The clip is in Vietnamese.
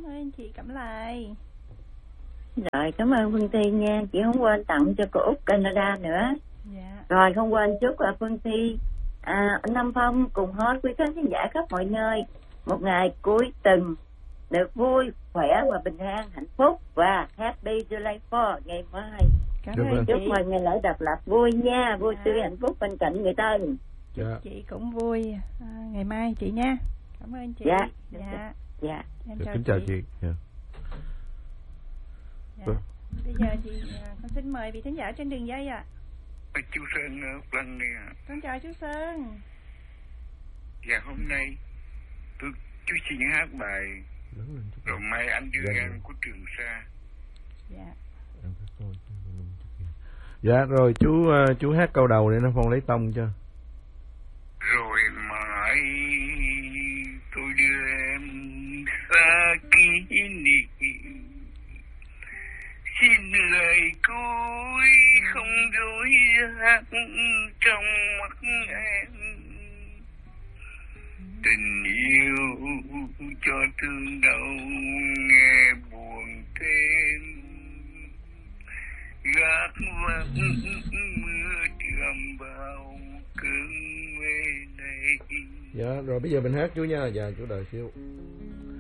Cảm ơn chị Cẩm Lài. Rồi, cảm ơn Phương Thi nha. Chị không quên tặng cho cô Út Canada nữa. Dạ. Rồi, không quên chúc Phương Thi, Nam Phong cùng hết quý khán giả khắp mọi nơi một ngày cuối tuần được vui, khỏe và bình an, hạnh phúc và Happy July 4 ngày mai. Cảm ơn Chúc chị. mừng ngày lễ độc lập vui nha, vui tươi hạnh phúc bên cạnh người thân. Chúc chị cũng vui ngày mai chị nha. Cảm ơn chị. Dạ. Em kính chào chị. Bây giờ thì con xin mời vị thính giả trên đường dây ạ. Chú Sơn ở Lăng nè. Con chào chú Sơn. Dạ hôm nay chú xin hát bài Rồi Mai Anh Đưa Em của Trường Sa. Dạ rồi chú hát câu đầu để nó Phong lấy tông cho. Rồi mai tôi đưa em xa kỷ niệm, xin lời cuối không dối hát trong mắt em. Tình yêu cho thương đau nghe buồn thêm, gác vắng mưa trầm vào cơn mê này. Dạ rồi bây giờ mình hát chú nha. Dạ chú đợi xíu.